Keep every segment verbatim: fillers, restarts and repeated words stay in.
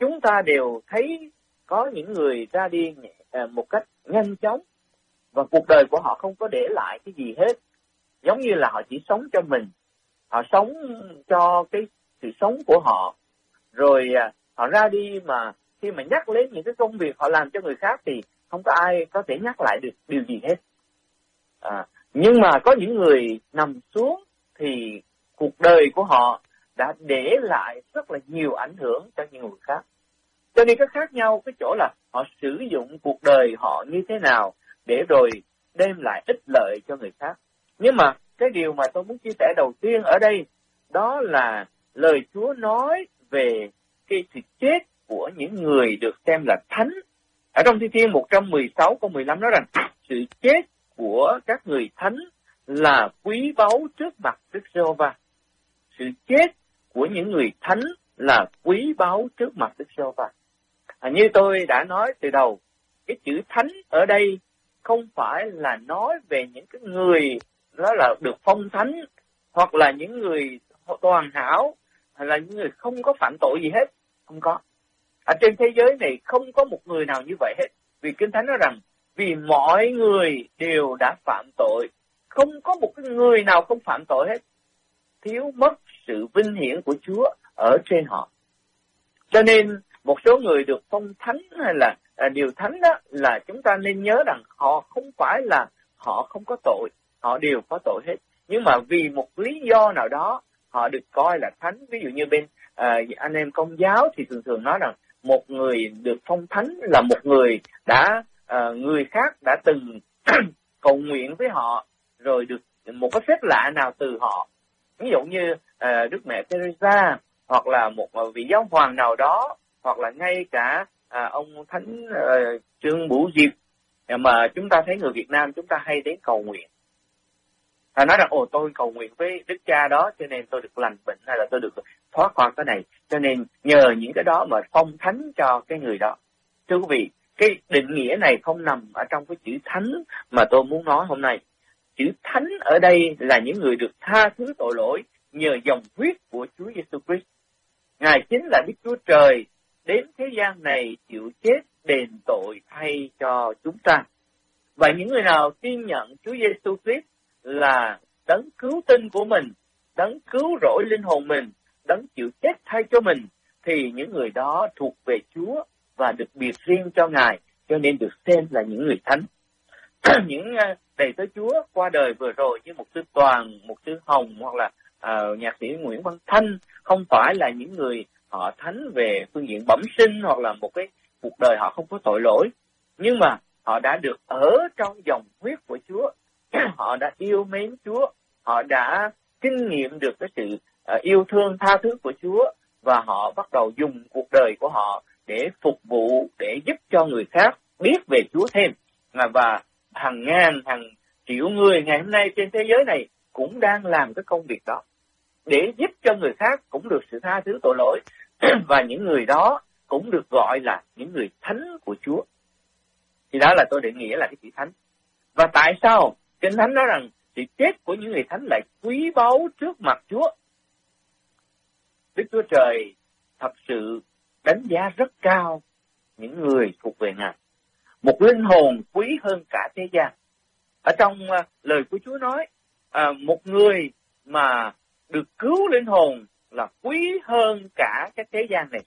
chúng ta đều thấy có những người ra đi một cách nhanh chóng và cuộc đời của họ không có để lại cái gì hết. Giống như là họ chỉ sống cho mình, họ sống cho cái sự sống của họ, rồi họ ra đi mà khi mà nhắc đến những cái công việc họ làm cho người khác thì không có ai có thể nhắc lại được điều gì hết. À, nhưng mà có những người nằm xuống thì cuộc đời của họ đã để lại rất là nhiều ảnh hưởng cho những người khác. Cho nên cái khác nhau cái chỗ là họ sử dụng cuộc đời họ như thế nào để rồi đem lại ích lợi cho người khác. Nhưng mà cái điều mà tôi muốn chia sẻ đầu tiên ở đây đó là lời Chúa nói về cái sự chết của những người được xem là thánh. Ở trong Thi Thiên một trăm mười sáu câu mười lăm nói rằng sự chết của các người thánh là quý báu trước mặt Đức Giê-hô-va. Sự chết của những người thánh là quý báu trước mặt Đức Giê-hô-va. À, như tôi đã nói từ đầu, cái chữ thánh ở đây không phải là nói về những cái người đó là được phong thánh, hoặc là những người toàn hảo, hay là những người không có phạm tội gì hết. Không có. Ở trên thế giới này không có một người nào như vậy hết. Vì Kinh Thánh nói rằng vì mọi người đều đã phạm tội, không có một cái người nào không phạm tội hết, thiếu mất sự vinh hiển của Chúa ở trên họ. Cho nên một số người được phong thánh hay là à, điều thánh đó là chúng ta nên nhớ rằng họ không phải là họ không có tội, họ đều có tội hết. Nhưng mà vì một lý do nào đó họ được coi là thánh. Ví dụ như bên à, anh em Công giáo thì thường thường nói rằng một người được phong thánh là một người đã à, người khác đã từng cầu nguyện với họ, rồi được một cái phép lạ nào từ họ. Ví dụ như à, Đức Mẹ Teresa, hoặc là một vị giáo hoàng nào đó, hoặc là ngay cả à, ông Thánh à, Trương Bửu Diệp mà chúng ta thấy người Việt Nam chúng ta hay đến cầu nguyện. À, nói rằng ồ tôi cầu nguyện với Đức Cha đó cho nên tôi được lành bệnh, hay là tôi được thoát khỏi cái này, cho nên nhờ những cái đó mà phong thánh cho cái người đó. Thưa quý vị, cái định nghĩa này không nằm ở trong cái chữ thánh mà tôi muốn nói hôm nay. Chữ thánh ở đây là những người được tha thứ tội lỗi nhờ dòng huyết của Chúa Giêsu Christ. Ngài chính là Đức Chúa Trời đến thế gian này chịu chết đền tội thay cho chúng ta. Và những người nào tin nhận Chúa Giêsu Christ là đấng cứu tinh của mình, đấng cứu rỗi linh hồn mình, đấng chịu chết thay cho mình, thì những người đó thuộc về Chúa và được biệt riêng cho Ngài, cho nên được xem là những người thánh. Những đầy tớ Chúa qua đời vừa rồi như mục sư Toàn, mục sư Hồng hoặc là uh, nhạc sĩ Nguyễn Văn Thanh không phải là những người họ thánh về phương diện bẩm sinh hoặc là một cái cuộc đời họ không có tội lỗi, nhưng mà họ đã được ở trong dòng huyết của Chúa. Họ đã yêu mến Chúa, họ đã kinh nghiệm được cái sự uh, yêu thương tha thứ của Chúa, và họ bắt đầu dùng cuộc đời của họ để phục vụ, để giúp cho người khác biết về Chúa thêm. Và hàng ngàn, hàng triệu người ngày hôm nay trên thế giới này cũng đang làm cái công việc đó, để giúp cho người khác cũng được sự tha thứ tội lỗi, và những người đó cũng được gọi là những người thánh của Chúa. Thì đó là tôi định nghĩa là cái chữ thánh. Và tại sao Kinh Thánh nói rằng sự chết của những người thánh lại quý báu trước mặt Chúa? Đức Chúa Trời thật sự đánh giá rất cao những người thuộc về Ngài. Một linh hồn quý hơn cả thế gian. Ở trong uh, lời của Chúa nói, uh, một người mà được cứu linh hồn là quý hơn cả cái thế gian này.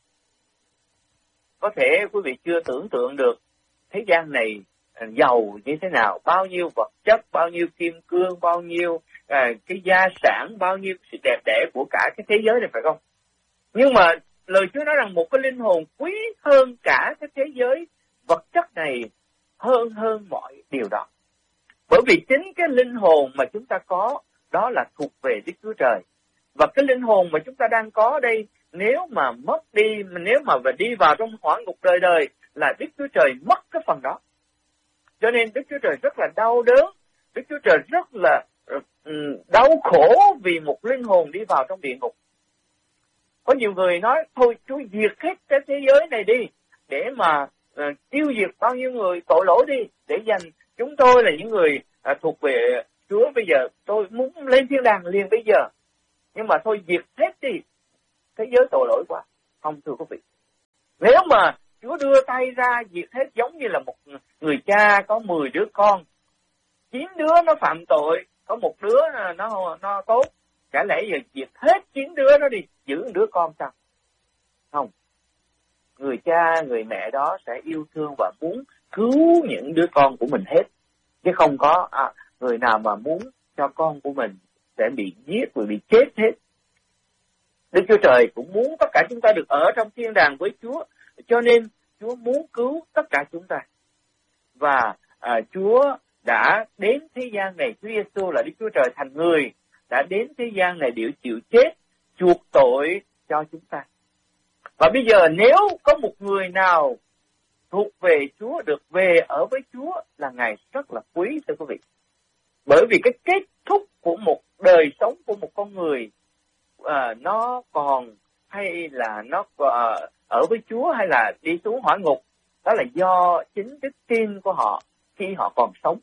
Có thể quý vị chưa tưởng tượng được thế gian này uh, giàu như thế nào, bao nhiêu vật chất, bao nhiêu kim cương, bao nhiêu uh, cái gia sản, bao nhiêu sự đẹp đẽ của cả cái thế giới này, phải không? Nhưng mà lời Chúa nói rằng một cái linh hồn quý hơn cả cái thế giới vật chất này, hơn hơn mọi điều đó. Bởi vì chính cái linh hồn mà chúng ta có đó là thuộc về Đức Chúa Trời. Và cái linh hồn mà chúng ta đang có ở đây, nếu mà mất đi, nếu mà đi vào trong hỏa ngục đời đời, là Đức Chúa Trời mất cái phần đó. Cho nên Đức Chúa Trời rất là đau đớn, Đức Chúa Trời rất là um, đau khổ vì một linh hồn đi vào trong địa ngục. Có nhiều người nói, thôi Chúa diệt hết cái thế giới này đi, để mà uh, tiêu diệt bao nhiêu người tội lỗi đi, để dành chúng tôi là những người uh, thuộc về Chúa, bây giờ tôi muốn lên thiên đàng liền bây giờ. Nhưng mà thôi diệt hết đi thế giới tội lỗi quá. Không, thưa quý vị, Nếu mà Chúa đưa tay ra diệt hết, giống như là một người cha có mười đứa con, chín đứa nó phạm tội, có một đứa nó nó tốt, chả lẽ giờ diệt hết chín đứa nó đi, giữ một đứa con sao? Không. Người cha, người mẹ đó sẽ yêu thương và muốn cứu những đứa con của mình hết, chứ không có à, người nào mà muốn cho con của mình sẽ bị giết và bị chết hết. Đức Chúa Trời cũng muốn tất cả chúng ta được ở trong thiên đàng với Chúa, cho nên Chúa muốn cứu tất cả chúng ta. Và à, Chúa đã đến thế gian này, Chúa Giêsu là Đức Chúa Trời thành người, đã đến thế gian này để chịu chết, chuộc tội cho chúng ta. Và bây giờ nếu có một người nào thuộc về Chúa, được về ở với Chúa, là Ngài rất là quý, thưa quý vị. Bởi vì cái kết thúc của một đời sống của một con người, à, nó còn hay là nó à, ở với Chúa hay là đi xuống hỏa ngục, đó là do chính đức tin của họ khi họ còn sống.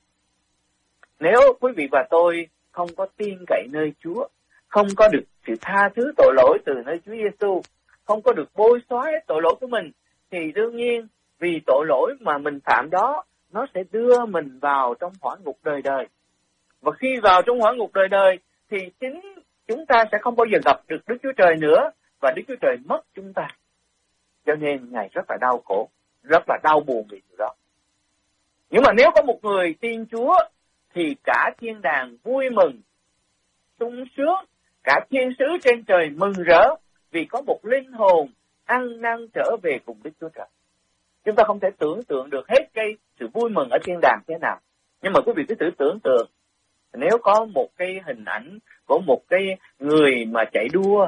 Nếu quý vị và tôi không có tin cậy nơi Chúa, không có được sự tha thứ tội lỗi từ nơi Chúa Giêsu, không có được bôi xóa hết tội lỗi của mình, thì đương nhiên vì tội lỗi mà mình phạm đó, nó sẽ đưa mình vào trong hỏa ngục đời đời. Và khi vào trong hỏa ngục đời đời, thì chính chúng ta sẽ không bao giờ gặp được Đức Chúa Trời nữa, và Đức Chúa Trời mất chúng ta. Cho nên Ngài rất là đau khổ, rất là đau buồn vì điều đó. Nhưng mà nếu có một người tin Chúa, thì cả thiên đàng vui mừng, sung sướng, cả thiên sứ trên trời mừng rỡ, vì có một linh hồn ăn năn trở về cùng Đức Chúa Trời. Chúng ta không thể tưởng tượng được hết cái sự vui mừng ở thiên đàng thế nào. Nhưng mà quý vị cứ thử tưởng tượng, nếu có một cái hình ảnh của một cái người mà chạy đua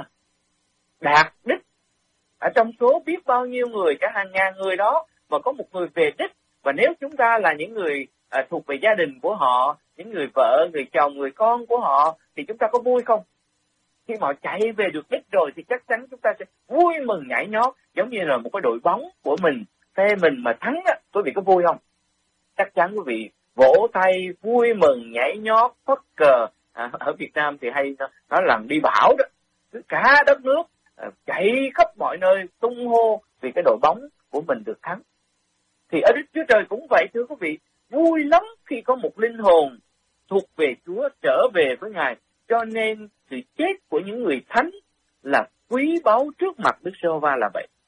đạt đích, ở trong số biết bao nhiêu người, cả hàng ngàn người đó, mà có một người về đích, và nếu chúng ta là những người à, thuộc về gia đình của họ, những người vợ, người chồng, người con của họ, thì chúng ta có vui không? Khi mà họ chạy về được đích rồi thì chắc chắn chúng ta sẽ vui mừng nhảy nhót, giống như là một cái đội bóng của mình, phe mình mà thắng á, quý vị có vui không? Chắc chắn quý vị vỗ tay, vui mừng, nhảy nhót, phất cờ. À, ở Việt Nam thì hay nó, nó làm đi bão đó, cả đất nước à, chạy khắp mọi nơi tung hô vì cái đội bóng của mình được thắng. Thì ở Đức Chúa Trời cũng vậy, thưa quý vị, vui lắm khi có một linh hồn thuộc về Chúa trở về với Ngài. Cho nên sự chết của những người thánh là quý báu trước mặt Đức Giê-hô-va là vậy.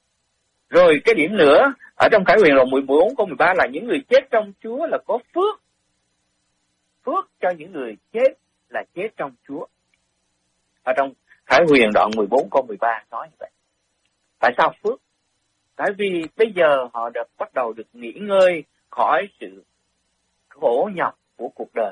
Rồi cái điểm nữa, ở trong Khải Huyền đoạn mười bốn câu mười ba là những người chết trong Chúa là có phước. Phước cho những người chết là chết trong Chúa. Ở trong Khải Huyền đoạn mười bốn câu mười ba nói như vậy. Tại sao phước? Tại vì bây giờ họ đã bắt đầu được nghỉ ngơi khỏi sự khổ nhọc của cuộc đời.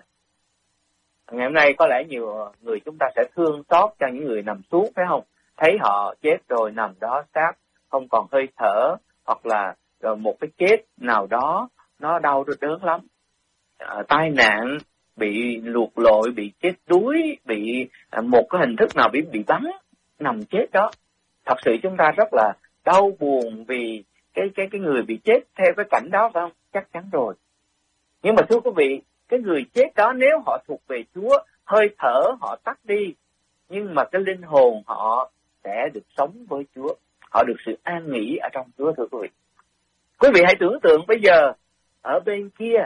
Ngày hôm nay có lẽ nhiều người chúng ta sẽ thương xót cho những người nằm xuống, phải không? Thấy họ chết rồi nằm đó xác không còn hơi thở, hoặc là một cái chết nào đó nó đau đớn lắm, à, tai nạn, bị luộc lội, bị chết đuối, bị à, một cái hình thức nào bị bị bắn, nằm chết đó. Thật sự chúng ta rất là đau buồn vì cái cái cái người bị chết theo cái cảnh đó, phải không? Chắc chắn rồi. Nhưng mà thưa quý vị, cái người chết đó nếu họ thuộc về Chúa, hơi thở họ tắt đi, nhưng mà cái linh hồn họ sẽ được sống với Chúa, họ được sự an nghỉ ở trong Chúa, thưa quý vị. Quý vị hãy tưởng tượng bây giờ ở bên kia,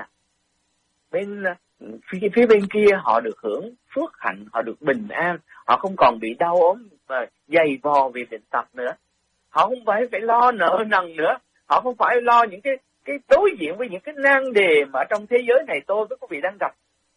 bên phía, phía bên kia họ được hưởng phước hạnh, họ được bình an, họ không còn bị đau ốm và dày vò vì bệnh tật nữa, họ không phải phải lo nợ nần nữa, họ không phải lo những cái cái đối diện với những cái nan đề mà trong thế giới này tôi với quý vị đang gặp.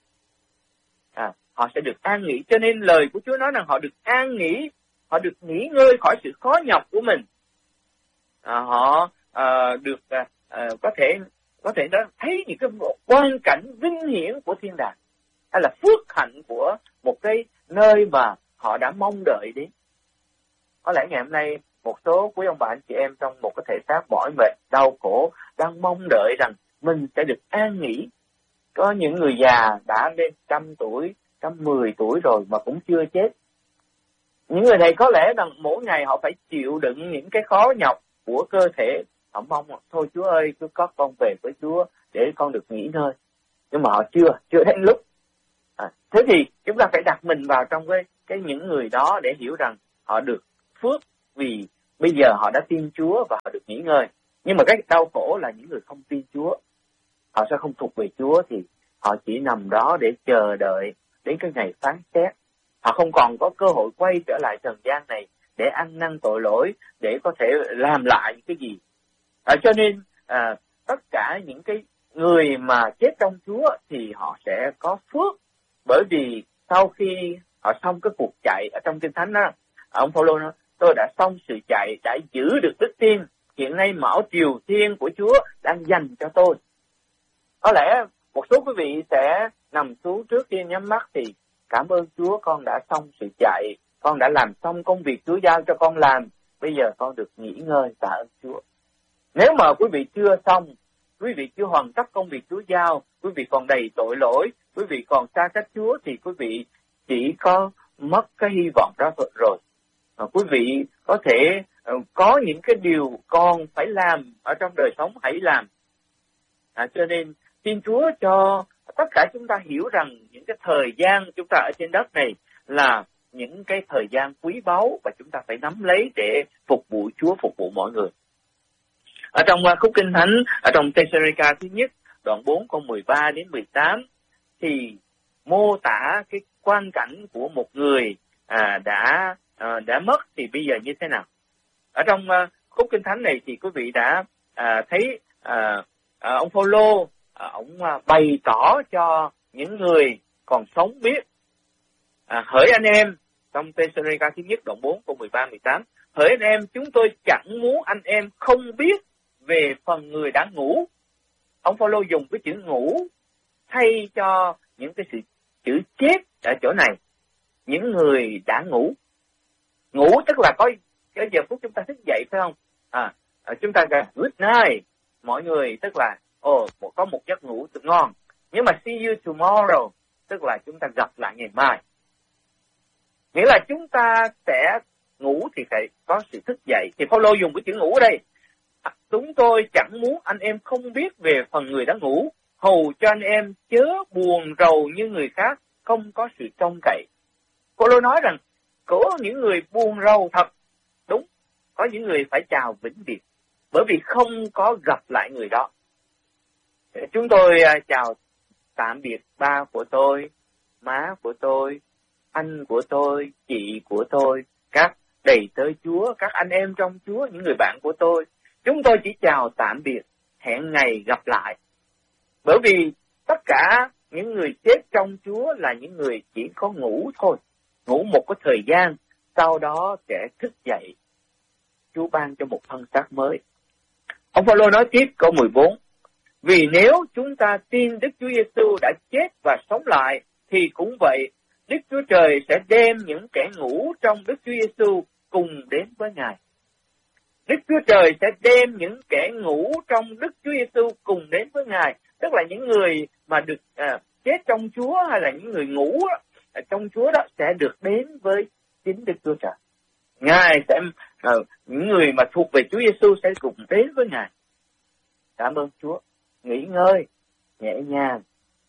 À, họ sẽ được an nghỉ. Cho nên lời của Chúa nói rằng họ được an nghỉ, họ được nghỉ ngơi khỏi sự khó nhọc của mình. À, họ à, được à, à, có thể có thể đó thấy những cái quan cảnh vinh hiển của thiên đàng, hay là phước hạnh của một cái nơi mà họ đã mong đợi đến. Có lẽ ngày hôm nay một số quý ông bà anh chị em trong một cái thể xác mỏi mệt, đau khổ, đang mong đợi rằng mình sẽ được an nghỉ. Có những người già đã lên trăm tuổi, trăm mười tuổi rồi mà cũng chưa chết. Những người này có lẽ rằng mỗi ngày họ phải chịu đựng những cái khó nhọc của cơ thể. Họ mong thôi Chúa ơi, cứ có con về với Chúa để con được nghỉ ngơi. Nhưng mà họ chưa, chưa đến lúc. À, thế thì chúng ta phải đặt mình vào trong cái, cái những người đó để hiểu rằng họ được phước vì bây giờ họ đã tin Chúa và họ được nghỉ ngơi. Nhưng mà cái đau khổ là những người không tin Chúa, họ sẽ không thuộc về Chúa, thì họ chỉ nằm đó để chờ đợi đến cái ngày phán xét. Họ không còn có cơ hội quay trở lại trần gian này để ăn năn tội lỗi, để có thể làm lại những cái gì. À, cho nên à, tất cả những cái người mà chết trong Chúa thì họ sẽ có phước, bởi vì sau khi họ xong cái cuộc chạy ở trong Kinh Thánh đó, ông Phaolô nói: tôi đã xong sự chạy, đã giữ được đức tin, hiện nay mão triều thiên của Chúa đang dành cho tôi. Có lẽ một số quý vị sẽ nằm xuống trước khi nhắm mắt thì cảm ơn Chúa, con đã xong sự chạy, con đã làm xong công việc Chúa giao cho con làm, bây giờ con được nghỉ ngơi, tạ ơn Chúa. Nếu mà quý vị chưa xong, quý vị chưa hoàn tất công việc Chúa giao, quý vị còn đầy tội lỗi, quý vị còn xa cách Chúa, thì quý vị chỉ có mất cái hy vọng đó rồi. À, quý vị có thể uh, có những cái điều còn phải làm ở trong đời sống, hãy làm. À, cho nên xin Chúa cho tất cả chúng ta hiểu rằng những cái thời gian chúng ta ở trên đất này là những cái thời gian quý báu và chúng ta phải nắm lấy để phục vụ Chúa, phục vụ mọi người. Ở trong uh, khúc Kinh Thánh, ở trong Thessalonica thứ nhất, đoạn bốn câu mười ba đến mười tám, thì mô tả cái quan cảnh của một người à, đã à, đã mất thì bây giờ như thế nào. Ở trong uh, khúc Kinh Thánh này thì quý vị đã à, thấy à, à, ông Phaolô à, ông à, bày tỏ cho những người còn sống biết: à, hỡi anh em, trong Thessalonica thứ nhất đoạn bốn câu mười ba mười tám, hỡi anh em, chúng tôi chẳng muốn anh em không biết về phần người đã ngủ. Ông Phaolô dùng cái chữ ngủ thay cho những cái sự chữ chết ở chỗ này. Những người đã ngủ. Ngủ tức là có cái giờ phút chúng ta thức dậy, phải không? À, chúng ta gọi good night, mọi người, tức là ồ, oh, có một giấc ngủ thật ngon. Nhưng mà see you tomorrow, tức là chúng ta gặp lại ngày mai. Nghĩa là chúng ta sẽ ngủ thì phải có sự thức dậy. Thì Phaolô dùng cái chữ ngủ ở đây. À, chúng tôi chẳng muốn anh em không biết về phần người đã ngủ, hầu cho anh em chớ buồn rầu như người khác, không có sự trông cậy. Phaolô nói rằng có những người buồn rầu thật, đúng, có những người phải chào vĩnh biệt, bởi vì không có gặp lại người đó. Chúng tôi chào tạm biệt ba của tôi, má của tôi, anh của tôi, chị của tôi, các đầy tớ Chúa, các anh em trong Chúa, những người bạn của tôi. Chúng tôi chỉ chào tạm biệt, hẹn ngày gặp lại. Bởi vì tất cả những người chết trong Chúa là những người chỉ có ngủ thôi, ngủ một cái thời gian, sau đó sẽ thức dậy. Chúa ban cho một thân xác mới. Ông Phaolô nói tiếp câu mười bốn: vì nếu chúng ta tin Đức Chúa Giêsu đã chết và sống lại, thì cũng vậy, Đức Chúa Trời sẽ đem những kẻ ngủ trong Đức Chúa Giêsu cùng đến với Ngài. Đức Chúa Trời sẽ đem những kẻ ngủ trong Đức Chúa Giêsu cùng đến với Ngài, tức là những người mà được à, chết trong Chúa, hay là những người ngủ ở trong Chúa đó, sẽ được đến với chính Đức Chúa Trời. Ngài sẽ à, những người mà thuộc về Chúa Giêsu sẽ cùng đến với Ngài. Cảm ơn Chúa. Nghỉ ngơi nhẹ nhàng.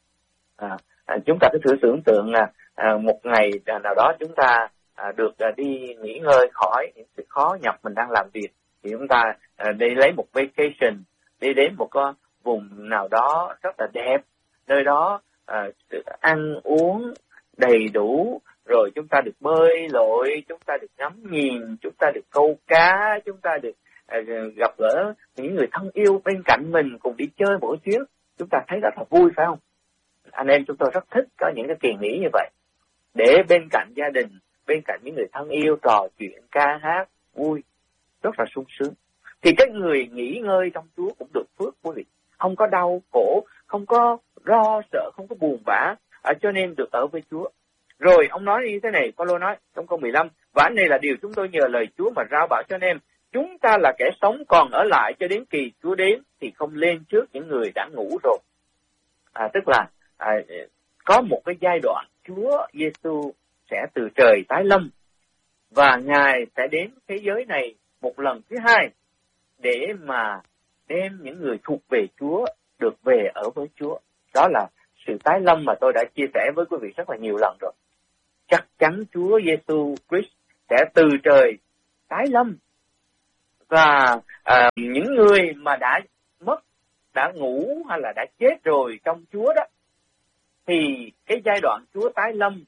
À, à, chúng ta cứ thử tưởng tượng là à, một ngày nào đó chúng ta à, được à, đi nghỉ ngơi khỏi những sự khó nhọc mình đang làm việc, thì chúng ta à, đi lấy một vacation, đi đến một cái vùng nào đó rất là đẹp, nơi đó à, ăn uống đầy đủ, rồi chúng ta được bơi lội, chúng ta được ngắm nhìn, chúng ta được câu cá, chúng ta được à, gặp gỡ những người thân yêu bên cạnh mình, cùng đi chơi mỗi chuyến, chúng ta thấy rất là vui, phải không? Anh em chúng tôi rất thích có những cái kỳ nghỉ như vậy, để bên cạnh gia đình, bên cạnh những người thân yêu trò chuyện, ca hát, vui, rất là sung sướng. Thì cái người nghỉ ngơi trong Chúa cũng được phước, quý vị, không có đau khổ, không có lo sợ, không có buồn bã, à, cho nên được ở với Chúa. Rồi ông nói như thế này, Phaolô nói trong câu mười lăm: và này là điều chúng tôi nhờ lời Chúa mà rao bảo cho anh em, chúng ta là kẻ sống còn ở lại cho đến kỳ Chúa đến, thì không lên trước những người đã ngủ rồi. À, tức là à, có một cái giai đoạn Chúa Giêsu sẽ từ trời tái lâm, và Ngài sẽ đến thế giới này một lần thứ hai để mà đem những người thuộc về Chúa được về ở với Chúa. Đó là sự tái lâm mà tôi đã chia sẻ với quý vị rất là nhiều lần rồi. Chắc chắn Chúa Giêsu Christ sẽ từ trời tái lâm Và à, những người mà đã mất, đã ngủ hay là đã chết rồi trong Chúa đó, thì cái giai đoạn Chúa tái lâm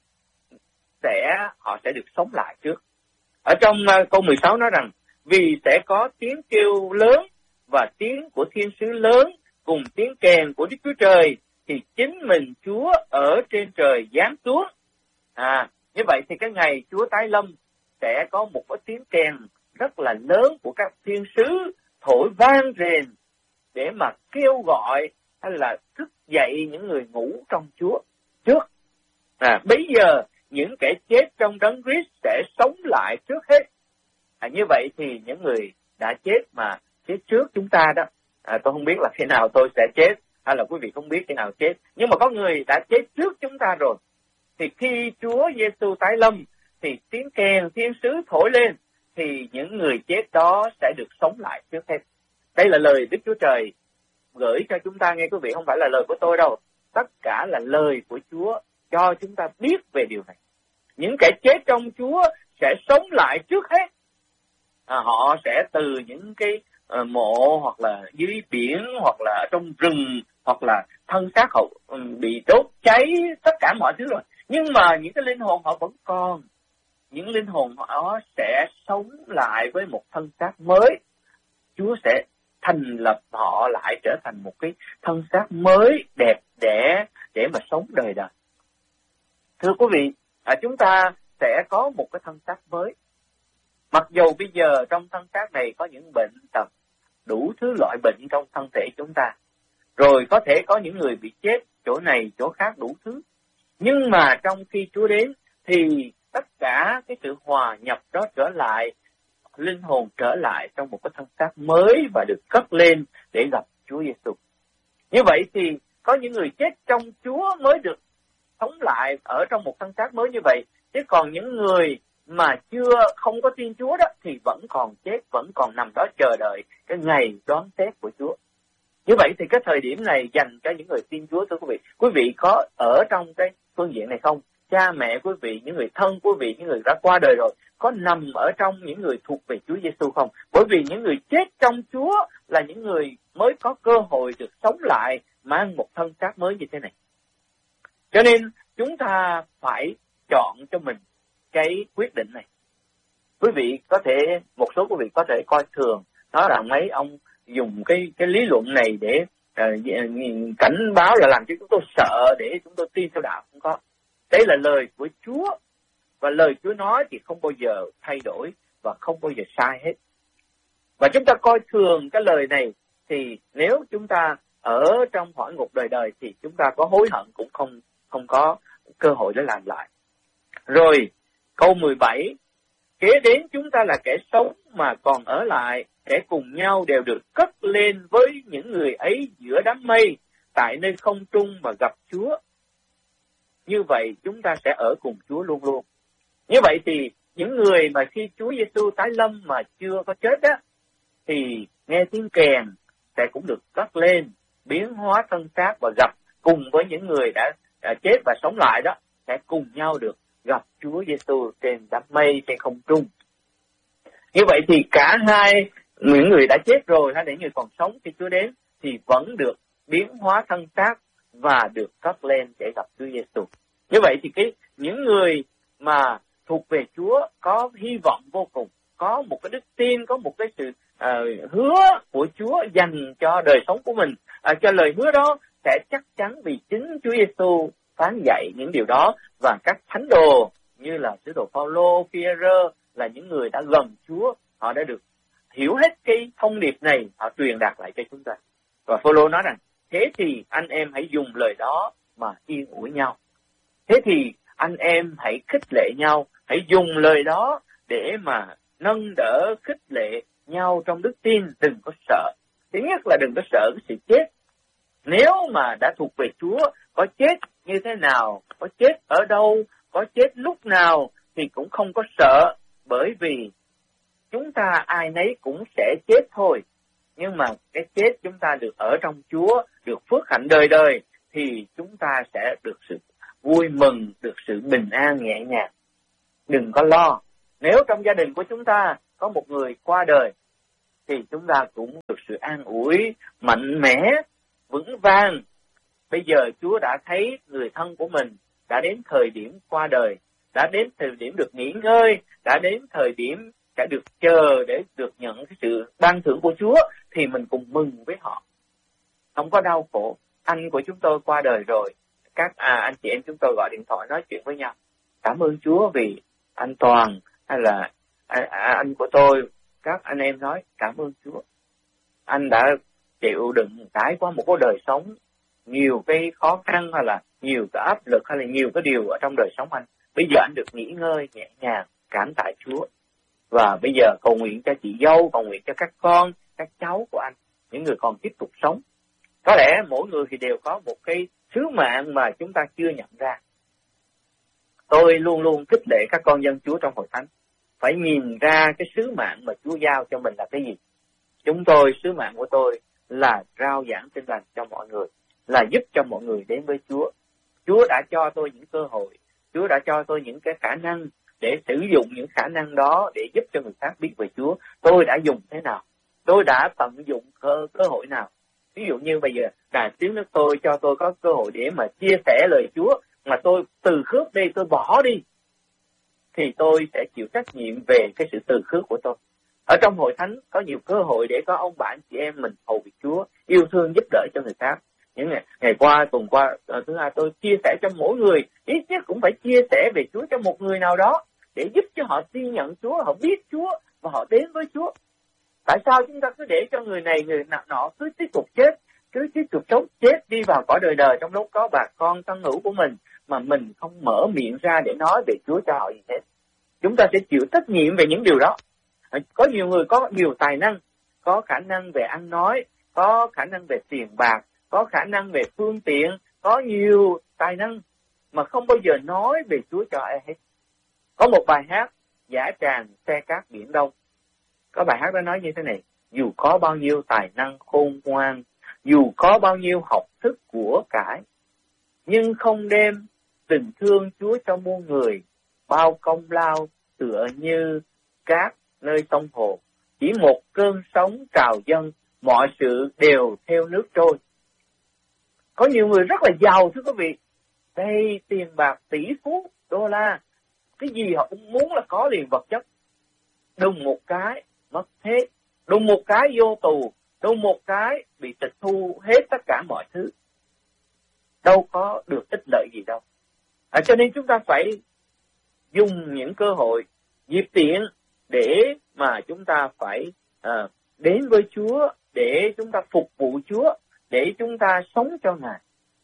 sẽ họ sẽ được sống lại trước. Ở trong uh, câu mười sáu nói rằng vì sẽ có tiếng kêu lớn và tiếng của thiên sứ lớn cùng tiếng kèn của Đức Chúa Trời, thì chính mình Chúa ở trên trời giáng xuống. À, như vậy thì cái ngày Chúa tái lâm sẽ có một cái tiếng kèn rất là lớn của các thiên sứ thổi vang rền để mà kêu gọi hay là thức dậy những người ngủ trong Chúa trước. À, bây giờ những kẻ chết trong Đấng Christ sẽ sống lại trước hết. À, như vậy thì những người đã chết mà chết trước chúng ta đó, à, tôi không biết là khi nào tôi sẽ chết, hay là quý vị không biết khi nào chết, nhưng mà có người đã chết trước chúng ta rồi. Thì khi Chúa Giêsu tái lâm thì tiếng kèn thiên sứ thổi lên, thì những người chết đó sẽ được sống lại trước hết. Đây là lời Đức Chúa Trời gửi cho chúng ta nghe quý vị, không phải là lời của tôi đâu. Tất cả là lời của Chúa cho chúng ta biết về điều này. Những kẻ chết trong Chúa sẽ sống lại trước hết. À, họ sẽ từ những cái uh, mộ, hoặc là dưới biển, hoặc là trong rừng, hoặc là thân xác họ um, bị đốt cháy, tất cả mọi thứ rồi. Nhưng mà những cái linh hồn họ vẫn còn. Những linh hồn họ sẽ sống lại với một thân xác mới. Chúa sẽ thành lập họ lại trở thành một cái thân xác mới, đẹp đẽ để mà sống đời đời. Thưa quý vị, à, chúng ta sẽ có một cái thân xác mới. Mặc dù bây giờ trong thân xác này có những bệnh tật, đủ thứ loại bệnh trong thân thể chúng ta. Rồi có thể có những người bị chết chỗ này, chỗ khác, đủ thứ. Nhưng mà trong khi Chúa đến thì tất cả cái sự hòa nhập đó trở lại, linh hồn trở lại trong một cái thân xác mới và được cất lên để gặp Chúa Giêsu. Như vậy thì có những người chết trong Chúa mới được sống lại ở trong một thân xác mới như vậy. Chứ còn những người mà chưa không có tin Chúa đó thì vẫn còn chết, vẫn còn nằm đó chờ đợi cái ngày đoán xét của Chúa. Như vậy thì cái thời điểm này dành cho những người tin Chúa, thưa quý vị. Quý vị có ở trong cái phương diện này không? Cha mẹ quý vị, những người thân quý vị, những người đã qua đời rồi, có nằm ở trong những người thuộc về Chúa Giêsu không? Bởi vì những người chết trong Chúa là những người mới có cơ hội được sống lại, mang một thân xác mới như thế này. Cho nên chúng ta phải chọn cho mình cái quyết định này. Quý vị có thể, một số quý vị có thể coi thường, nói rằng mấy ông dùng cái cái lý luận này để uh, cảnh báo là làm cho chúng tôi sợ để chúng tôi tin theo đạo. Không có. Đấy là lời của Chúa, và lời Chúa nói thì không bao giờ thay đổi và không bao giờ sai hết. Và chúng ta coi thường cái lời này thì nếu chúng ta ở trong hỏa ngục đời đời thì chúng ta có hối hận cũng không không có cơ hội để làm lại. Rồi câu mười bảy, kế đến chúng ta là kẻ sống mà còn ở lại, sẽ cùng nhau đều được cất lên với những người ấy giữa đám mây tại nơi không trung mà gặp Chúa. Như vậy chúng ta sẽ ở cùng Chúa luôn luôn. Như vậy thì những người mà khi Chúa Giêsu tái lâm mà chưa có chết á, thì nghe tiếng kèn sẽ cũng được cất lên, biến hóa thân xác và gặp cùng với những người đã, đã chết và sống lại đó, sẽ cùng nhau được gặp Chúa Giêsu trên đám mây, trên không trung. Như vậy thì cả hai, những người đã chết rồi hay là những người còn sống khi Chúa đến thì vẫn được biến hóa thân xác và được cất lên để gặp Chúa Giêsu. Như vậy thì cái những người mà thuộc về Chúa có hy vọng vô cùng, có một cái đức tin, có một cái sự uh, hứa của Chúa dành cho đời sống của mình, uh, cho lời hứa đó sẽ chắc chắn vì chính Chúa Giêsu phán dạy những điều đó, và các thánh đồ như là sứ đồ Phaolô, Phi-e-rơ là những người đã gần Chúa, họ đã được hiểu hết cái thông điệp này, họ truyền đạt lại cho chúng ta. Và Phaolô nói rằng thế thì anh em hãy dùng lời đó mà yên ủi nhau. Thế thì anh em hãy khích lệ nhau, hãy dùng lời đó để mà nâng đỡ, khích lệ nhau trong đức tin, đừng có sợ. Thứ nhất là đừng có sợ cái sự chết. Nếu mà đã thuộc về Chúa, có chết như thế nào, có chết ở đâu, có chết lúc nào thì cũng không có sợ, bởi vì chúng ta ai nấy cũng sẽ chết thôi. Nhưng mà cái chết chúng ta được ở trong Chúa, được phước hạnh đời đời, thì chúng ta sẽ được sự vui mừng, được sự bình an nhẹ nhàng. Đừng có lo. Nếu trong gia đình của chúng ta có một người qua đời, thì chúng ta cũng được sự an ủi, mạnh mẽ, vững vàng. Bây giờ Chúa đã thấy người thân của mình đã đến thời điểm qua đời, đã đến thời điểm được nghỉ ngơi, đã đến thời điểm đã được chờ để được nhận cái sự ban thưởng của Chúa, thì mình cùng mừng với họ. Không có đau khổ. Anh của chúng tôi qua đời rồi, các à, anh chị em chúng tôi gọi điện thoại nói chuyện với nhau. Cảm ơn Chúa vì anh Toàn hay là à, à, anh của tôi, các anh em nói cảm ơn Chúa. Anh đã chịu đựng trải qua một cái đời sống nhiều cái khó khăn hay là nhiều cái áp lực hay là nhiều cái điều ở trong đời sống anh. Bây giờ anh được nghỉ ngơi nhẹ nhàng, cảm tạ Chúa. Và bây giờ cầu nguyện cho chị dâu, cầu nguyện cho các con, các cháu của anh, những người còn tiếp tục sống. Có lẽ mỗi người thì đều có một cái sứ mạng mà chúng ta chưa nhận ra. Tôi luôn luôn khích lệ các con dân Chúa trong hội thánh phải nhìn ra cái sứ mạng mà Chúa giao cho mình là cái gì. Chúng tôi, sứ mạng của tôi là rao giảng tin lành cho mọi người, là giúp cho mọi người đến với Chúa. Chúa đã cho tôi những cơ hội, Chúa đã cho tôi những cái khả năng để sử dụng những khả năng đó để giúp cho người khác biết về Chúa. Tôi đã dùng thế nào? Tôi đã tận dụng cơ, cơ hội nào? Ví dụ như bây giờ Đài Tiếng Nước Tôi cho tôi có cơ hội để mà chia sẻ lời Chúa, mà tôi từ khước đi, tôi bỏ đi, thì tôi sẽ chịu trách nhiệm về cái sự từ khước của tôi. Ở trong hội thánh có nhiều cơ hội để có ông bạn chị em mình hầu việc Chúa, yêu thương giúp đỡ cho người khác. Những ngày, ngày qua, tuần qua, thứ hai tôi chia sẻ cho mỗi người, ít nhất cũng phải chia sẻ về Chúa cho một người nào đó, để giúp cho họ tin nhận Chúa, họ biết Chúa và họ đến với Chúa. Tại sao chúng ta cứ để cho người này, người nọ cứ tiếp tục chết, cứ tiếp tục sống chết đi vào cõi đời đời trong lúc có bà con thân hữu của mình, mà mình không mở miệng ra để nói về Chúa cho họ gì hết. Chúng ta sẽ chịu trách nhiệm về những điều đó. Có nhiều người có nhiều tài năng, có khả năng về ăn nói, có khả năng về tiền bạc, có khả năng về phương tiện, có nhiều tài năng mà không bao giờ nói về Chúa cho ai hết. Có một bài hát Dã tràng xe cát biển đông. Có bài hát đó nói như thế này: dù có bao nhiêu tài năng khôn ngoan, dù có bao nhiêu học thức của cải, nhưng không đem tình thương Chúa cho muôn người, bao công lao tựa như cát nơi sông hồ. Chỉ một cơn sóng trào dâng, mọi sự đều theo nước trôi. Có nhiều người rất là giàu thưa quý vị, đầy tiền bạc, tỷ phú, đô la, cái gì họ cũng muốn là có liền vật chất. Đùng một cái mất hết, đùng một cái vô tù, đùng một cái bị tịch thu hết tất cả mọi thứ. Đâu có được ích lợi gì đâu. À, cho nên chúng ta phải dùng những cơ hội, dịp tiện để mà chúng ta phải à, đến với Chúa, để chúng ta phục vụ Chúa, để chúng ta sống cho Ngài.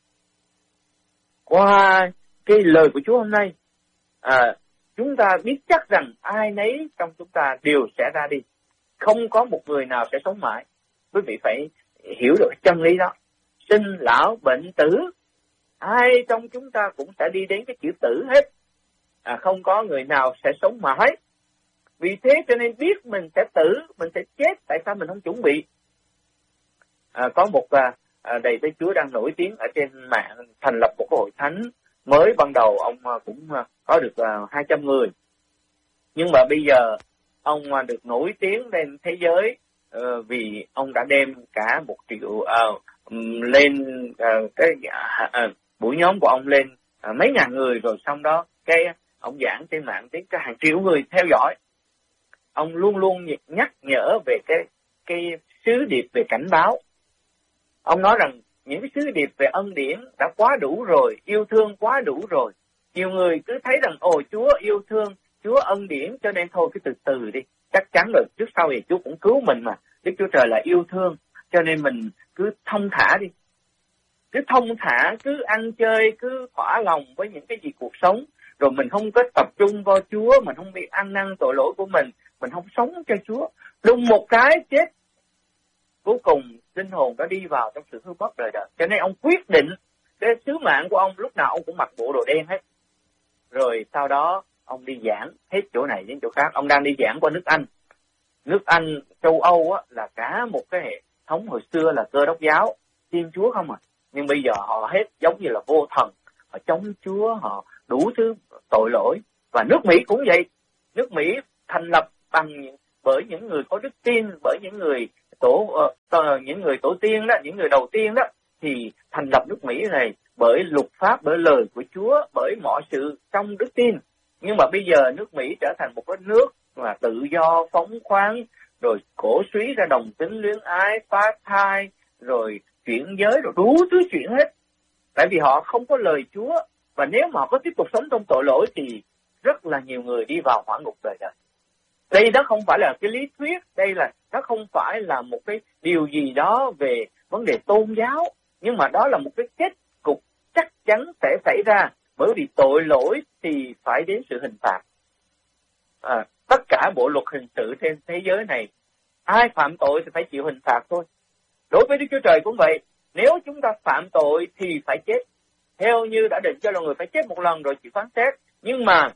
Qua cái lời của Chúa hôm nay, à, chúng ta biết chắc rằng ai nấy trong chúng ta đều sẽ ra đi. Không có một người nào sẽ sống mãi. Quý vị phải hiểu được chân lý đó. Sinh, lão, bệnh, tử, ai trong chúng ta cũng sẽ đi đến cái chữ tử hết. À, không có người nào sẽ sống mãi. Vì thế cho nên biết mình sẽ tử, mình sẽ chết, tại sao mình không chuẩn bị? À, có một à, đầy tớ Chúa đang nổi tiếng ở trên mạng, thành lập một cái hội thánh mới. Ban đầu ông cũng có được hai trăm người, nhưng mà bây giờ ông được nổi tiếng lên thế giới uh, vì ông đã đem cả một triệu uh, lên uh, cái uh, buổi nhóm của ông lên uh, mấy ngàn người, rồi xong đó cái ông giảng trên mạng đến cả hàng triệu người theo dõi. Ông luôn luôn nhắc nhở về cái cái sứ điệp về cảnh báo. Ông nói rằng những cái sứ điệp về ân điển đã quá đủ rồi, yêu thương quá đủ rồi. Nhiều người cứ thấy rằng ồ Chúa yêu thương, Chúa ân điển, cho nên thôi cứ từ từ đi. Chắc chắn rồi, trước sau thì Chúa cũng cứu mình mà. Đức Chúa Trời là yêu thương, cho nên mình cứ thông thả đi. Cứ thông thả, cứ ăn chơi, cứ thỏa lòng với những cái gì cuộc sống. Rồi mình không có tập trung vào Chúa, mình không biết ăn năn tội lỗi của mình, mình không sống cho Chúa. Đùng một cái chết. Cuối cùng linh hồn đã đi vào trong sự hư mất đời đời. Cho nên ông quyết định cái sứ mạng của ông, lúc nào ông cũng mặc bộ đồ đen hết. Rồi sau đó ông đi giảng hết chỗ này đến chỗ khác. Ông đang đi giảng qua nước Anh. Nước Anh, châu Âu á, là cả một cái hệ thống hồi xưa là Cơ Đốc giáo, tin Chúa không à. Nhưng bây giờ họ hết giống như là vô thần. Họ chống Chúa, họ đủ thứ tội lỗi. Và nước Mỹ cũng vậy. Nước Mỹ thành lập bằng bởi những người có đức tin, bởi những người tổ uh, những người tổ tiên đó, những người đầu tiên đó, thì thành lập nước Mỹ này bởi luật pháp, bởi lời của Chúa, bởi mọi sự trong đức tin. Nhưng mà bây giờ nước Mỹ trở thành một cái nước mà tự do, phóng khoáng, rồi cổ suý ra đồng tính luyến ái, phá thai, rồi chuyển giới, rồi đủ thứ chuyện hết. Tại vì họ không có lời Chúa, và nếu mà họ có tiếp tục sống trong tội lỗi thì rất là nhiều người đi vào hỏa ngục đời đời. Đây đó không phải là cái lý thuyết, đây là nó không phải là một cái điều gì đó về vấn đề tôn giáo, nhưng mà đó là một cái kết cục chắc chắn sẽ xảy ra, bởi vì tội lỗi thì phải đến sự hình phạt. À, tất cả bộ luật hình sự trên thế giới này, ai phạm tội thì phải chịu hình phạt thôi. Đối với Đức Chúa Trời cũng vậy, nếu chúng ta phạm tội thì phải chết, theo như đã định cho loài người phải chết một lần rồi chịu phán xét. Nhưng mà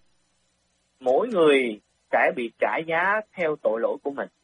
mỗi người sẽ bị trả giá theo tội lỗi của mình.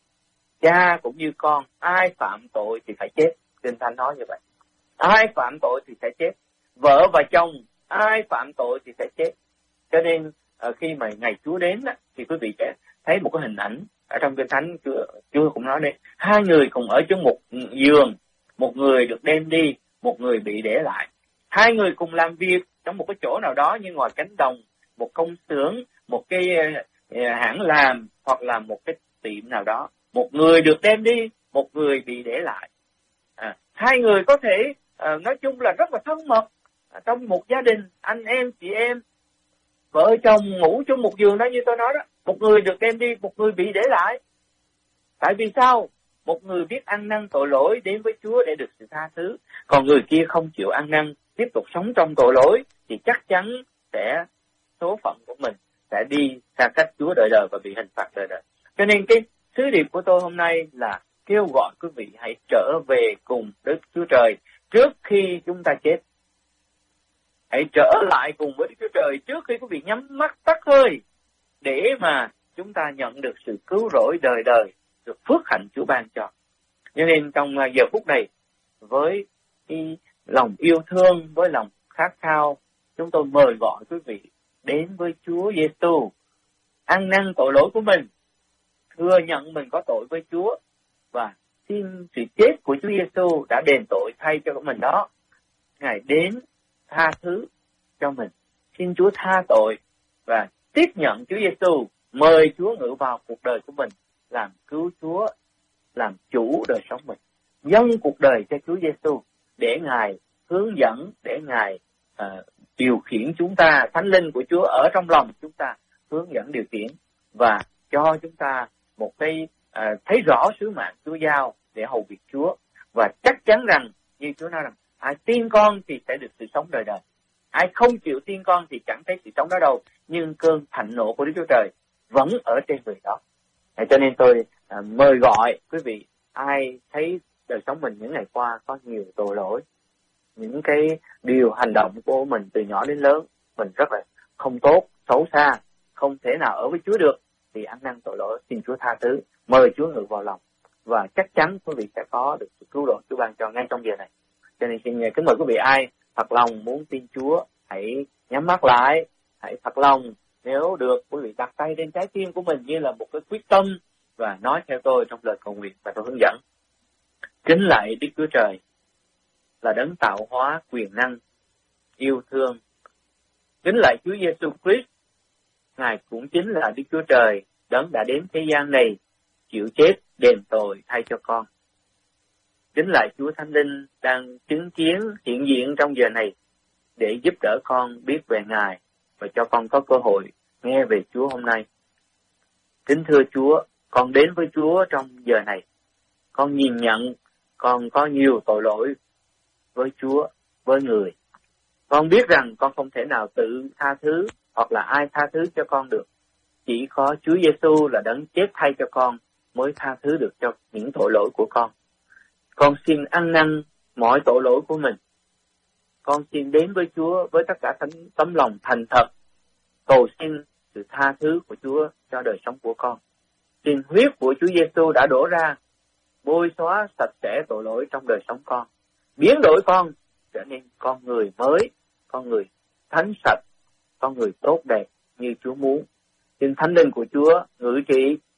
Cha cũng như con, ai phạm tội thì phải chết. Kinh Thánh nói như vậy. Ai phạm tội thì sẽ chết. Vợ và chồng, ai phạm tội thì sẽ chết. Cho nên khi mà ngày Chúa đến thì quý vị sẽ thấy một cái hình ảnh ở trong Kinh Thánh. Chúa, Chúa cũng nói đây, hai người cùng ở trong một giường, một người được đem đi, một người bị để lại. Hai người cùng làm việc trong một cái chỗ nào đó như ngoài cánh đồng, một công xưởng, một cái hãng làm, hoặc là một cái tiệm nào đó. Một người được đem đi, một người bị để lại. À, hai người có thể à, nói chung là rất là thân mật à, trong một gia đình, anh em, chị em, vợ chồng ngủ chung một giường đó như tôi nói đó. Một người được đem đi, một người bị để lại. Tại vì sao? Một người biết ăn năn tội lỗi đến với Chúa để được sự tha thứ, còn người kia không chịu ăn năn, tiếp tục sống trong tội lỗi, thì chắc chắn sẽ số phận của mình sẽ đi xa cách Chúa đời đời và bị hình phạt đời đời. Cho nên cái sứ điệp của tôi hôm nay là kêu gọi quý vị hãy trở về cùng Đức Chúa Trời trước khi chúng ta chết. Hãy trở lại cùng với Đức Chúa Trời trước khi quý vị nhắm mắt tắt hơi, để mà chúng ta nhận được sự cứu rỗi đời đời, được phước hạnh Chúa ban cho. Cho nên trong giờ phút này, với cái lòng yêu thương, với lòng khát khao, chúng tôi mời gọi quý vị đến với Chúa Giêsu, ăn năn tội lỗi của mình, thừa nhận mình có tội với Chúa, và xin sự chết của Chúa Giêsu đã đền tội thay cho mình đó. Ngài đến tha thứ cho mình, xin Chúa tha tội và tiếp nhận Chúa Giêsu, mời Chúa ngự vào cuộc đời của mình, làm cứu Chúa, làm chủ đời sống mình, dâng cuộc đời cho Chúa Giêsu để Ngài hướng dẫn, để Ngài uh, điều khiển chúng ta. Thánh linh của Chúa ở trong lòng chúng ta hướng dẫn điều khiển và cho chúng ta một cái uh, thấy rõ sứ mạng Chúa giao để hầu việc Chúa. Và chắc chắn rằng như Chúa nói rằng ai tin con thì sẽ được sự sống đời đời, ai không chịu tin con thì chẳng thấy sự sống đó đâu, nhưng cơn thạnh nộ của Đức Chúa Trời vẫn ở trên người đó. Cho nên tôi à, mời gọi quý vị, ai thấy đời sống mình những ngày qua có nhiều tội lỗi, những cái điều hành động của mình từ nhỏ đến lớn mình rất là không tốt, xấu xa, không thể nào ở với Chúa được, thì ăn năn tội lỗi, xin Chúa tha thứ, mời Chúa ngự vào lòng, và chắc chắn quý vị sẽ có được sự cứu độ Chúa ban cho ngay trong giờ này. Cho nên xin kính mời quý vị, ai thật lòng muốn tin Chúa, hãy nhắm mắt lại, hãy thật lòng, nếu được quý vị đặt tay lên trái tim của mình như là một cái quyết tâm, và nói theo tôi trong lời cầu nguyện và tôi hướng dẫn. Kính lạy Đức Chúa Trời, là đấng tạo hóa quyền năng, yêu thương. Kính lạy Chúa Giêsu Christ, Ngài cũng chính là Đức Chúa Trời, đấng đã đến thế gian này, chịu chết đền tội thay cho con. Kính lạy Chúa Thánh Linh đang chứng kiến hiện diện trong giờ này, để giúp đỡ con biết về Ngài và cho con có cơ hội nghe về Chúa hôm nay. Kính thưa Chúa, con đến với Chúa trong giờ này. Con nhìn nhận con có nhiều tội lỗi với Chúa, với người. Con biết rằng con không thể nào tự tha thứ hoặc là ai tha thứ cho con được. Chỉ có Chúa Giêsu là đấng chết thay cho con mới tha thứ được cho những tội lỗi của con. Con xin ăn năn mọi tội lỗi của mình. Con xin đến với Chúa với tất cả tấm lòng thành thật, cầu xin sự tha thứ của Chúa cho đời sống của con. Xin huyết của Chúa Giêsu đã đổ ra, bôi xóa sạch sẽ tội lỗi trong đời sống con, biến đổi con trở nên con người mới, con người thánh sạch, con người tốt đẹp như Chúa muốn. Xin Thánh Linh của Chúa ngự trị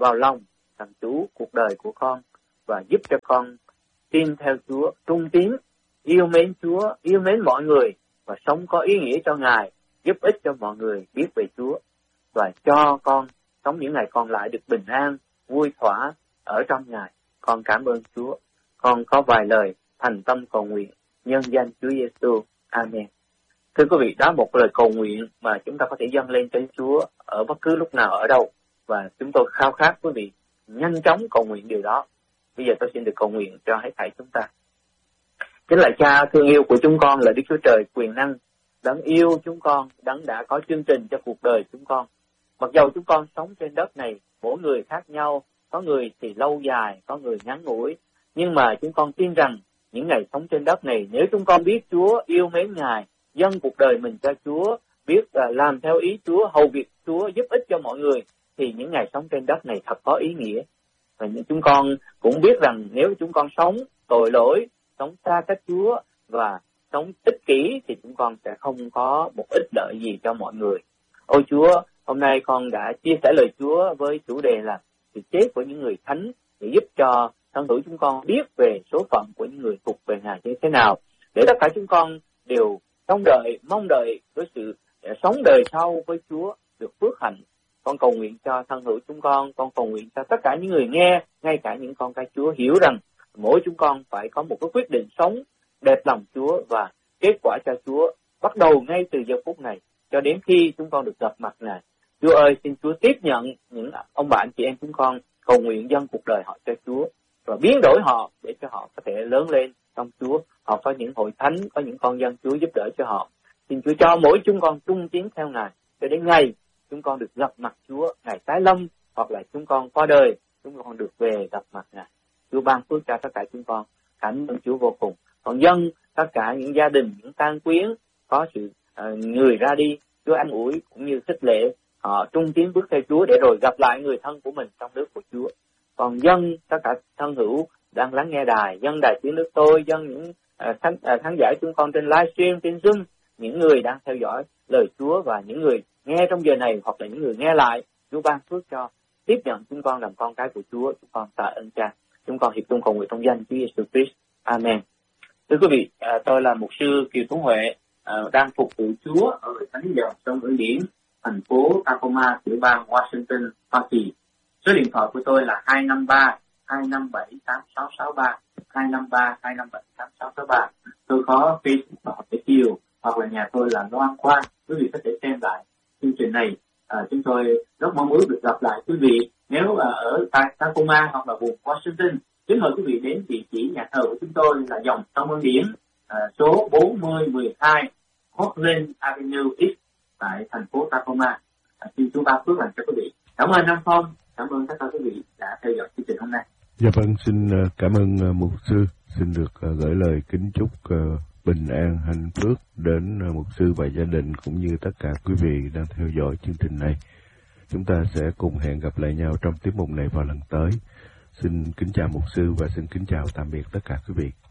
vào lòng thần Chúa cuộc đời của con và giúp cho con tin theo Chúa, trung tín, yêu mến Chúa, yêu mến mọi người và sống có ý nghĩa cho Ngài, giúp ích cho mọi người biết về Chúa và cho con sống những ngày còn lại được bình an, vui thỏa ở trong Ngài. Con cảm ơn Chúa. Con có vài lời thành tâm cầu nguyện nhân danh Chúa Giêsu. Amen. Thưa quý vị, đó là một lời cầu nguyện mà chúng ta có thể dâng lên cho Chúa ở bất cứ lúc nào ở đâu, và chúng tôi khao khát quý vị nhanh chóng cầu nguyện điều đó. Bây giờ tôi xin được cầu nguyện cho hết thảy chúng ta. Chính là Cha thương yêu của chúng con là Đức Chúa Trời quyền năng, Đấng yêu chúng con, Đấng đã có chương trình cho cuộc đời chúng con. Mặc dầu chúng con sống trên đất này, mỗi người khác nhau, có người thì lâu dài, có người ngắn ngủi, nhưng mà chúng con tin rằng những ngày sống trên đất này, nếu chúng con biết Chúa, yêu mến Ngài, dâng cuộc đời mình cho Chúa, biết uh, làm theo ý Chúa, hầu việc Chúa, giúp ích cho mọi người, thì những ngày sống trên đất này thật có ý nghĩa. Và những chúng con cũng biết rằng nếu chúng con sống tội lỗi, sống xa cách Chúa và sống ích kỷ thì chúng con sẽ không có một ích lợi gì cho mọi người. Ôi Chúa, hôm nay con đã chia sẻ lời Chúa với chủ đề là sự chết của những người thánh, để giúp cho thân hữu chúng con biết về số phận của những người thuộc về Ngài như thế nào, để tất cả chúng con đều trông đợi, mong đợi với sự sống đời sau với Chúa được phước hạnh. Con cầu nguyện cho thân hữu chúng con, con cầu nguyện cho tất cả những người nghe, ngay cả những con cái Chúa, hiểu rằng mỗi chúng con phải có một cái quyết định sống đẹp lòng Chúa và kết quả cho Chúa, bắt đầu ngay từ giờ phút này cho đến khi chúng con được gặp mặt Ngài. Chúa ơi, xin Chúa tiếp nhận những ông bạn chị em chúng con, cầu nguyện dâng cuộc đời họ cho Chúa và biến đổi họ để cho họ có thể lớn lên trong Chúa. Họ có những hội thánh, có những con dân Chúa giúp đỡ cho họ. Xin Chúa cho mỗi chúng con trung tín theo Ngài cho đến ngày chúng con được gặp mặt Chúa, ngày tái lâm, hoặc là chúng con qua đời, chúng con được về gặp mặt Ngài. Chúa ban phước cho tất cả chúng con. Cảm ơn Chúa vô cùng. Còn dân tất cả những gia đình, những tang quyến có sự uh, người ra đi, Chúa an ủi cũng như khích lệ họ trung tín bước theo Chúa để rồi gặp lại người thân của mình trong nước của Chúa. Còn dân tất cả thân hữu đang lắng nghe đài, dân đài tiếng nước tôi, dân những uh, khán, uh, khán giả chúng con trên livestream, trên Zoom, những người đang theo dõi lời Chúa và những người nghe trong giờ này hoặc là những người nghe lại, Chúa ban phước cho tiếp nhận chúng con làm con cái của Chúa. Chúng con tạ ơn Cha. Chúng con hiệp chung cầu nguyện trong danh Chúa Giêsu Christ. Amen. Thưa quý vị, à, tôi là mục sư Kiều Tuấn Huệ, à, đang phục vụ Chúa ở Thánh Dòng trong Ưỡng Điển, thành phố Tacoma, tiểu bang Washington, Hoa Kỳ. Số điện thoại của tôi là hai năm ba hai năm bảy tám sáu sáu ba, hai năm ba hai năm bảy tám sáu sáu ba. Tôi có Facebook và học để Kiều, hoặc là nhà tôi là Loan Quang. Quý vị có thể xem lại chương trình này. À, chúng tôi rất mong ước được gặp lại quý vị. Nếu à, ở Tacoma hoặc là vùng Washington, kính mời quý vị đến địa chỉ nhà thờ của chúng tôi là Dòng Sông Ưỡng Điển, à, số bốn mươi mười hai Portland Avenue East tại thành phố Tacoma. À, xin Chúa ban phước lành cho quý vị. Cảm ơn Nam Phong, cảm ơn tất cả quý vị đã theo dõi chương trình hôm nay. Dạ vâng, xin cảm ơn mục sư, xin được gửi lời kính chúc bình an, hạnh phúc đến mục sư và gia đình cũng như tất cả quý vị đang theo dõi chương trình này. Chúng ta sẽ cùng hẹn gặp lại nhau trong tiết mục này vào lần tới. Xin kính chào mục sư và xin kính chào tạm biệt tất cả quý vị.